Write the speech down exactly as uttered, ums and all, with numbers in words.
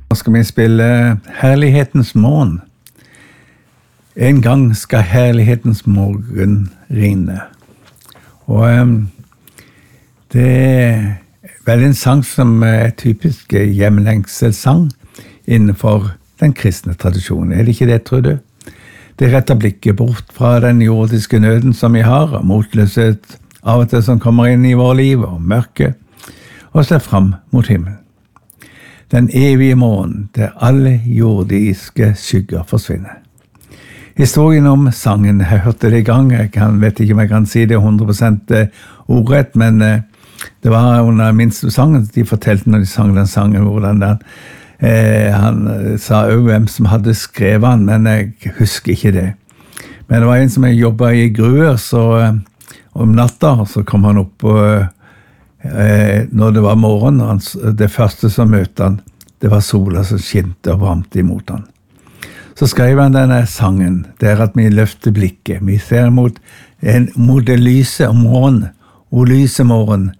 Nå skal vi spille Herlighetens morgen. En gang skal herlighetens morgen rinne. Og um, det er vel en sang som er typisk hjemlengselssang innenfor den kristne tradisjonen. Er det ikke det, tror du? Det retter blikket bort fra den jordiske nøden som vi har, og motløshet av og til som kommer inn i vår liv, og mørke, og ser fram mot himmelen. Den evige morgen, der alle jordiske skygger forsvinner. Historien om sangen, jeg hørte det i gang, jeg kan, vet ikke om jeg kan si det hundre prosent ordrett, men det var under minste sangen, de fortalte når de sang den sangen, hvordan den, eh, han sa jo hvem som hadde skrevet han, men jeg husker ikke det. Men det var en som jobbet i Gruer, så om natta, så kom han opp og Eh, når det var morgen, han, det første som møtte han, det var sola som skinte og varmte imot han. Så skrev han denne sangen, det er at vi løfter blikket, vi ser mot, en, mot det lyse om morgen, og lyse morgen,